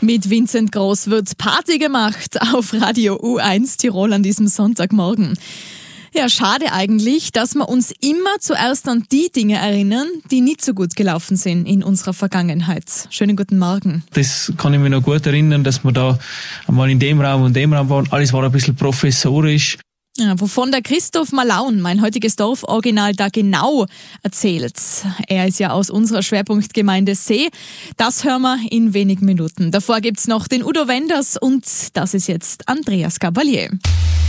Mit Vincent Groß wird Party gemacht auf Radio U1 Tirol an diesem Sonntagmorgen. Ja, schade eigentlich, dass wir uns immer zuerst an die Dinge erinnern, die nicht so gut gelaufen sind in unserer Vergangenheit. Schönen guten Morgen. Das kann ich mir noch gut erinnern, dass wir da einmal in dem Raum und dem Raum waren. Alles war ein bisschen professorisch. Ja, wovon der Christoph Malaun, mein heutiges Dorforiginal, da genau erzählt. Er ist ja aus unserer Schwerpunktgemeinde See. Das hören wir in wenigen Minuten. Davor gibt's noch den Udo Wenders und das ist jetzt Andreas Gabalier.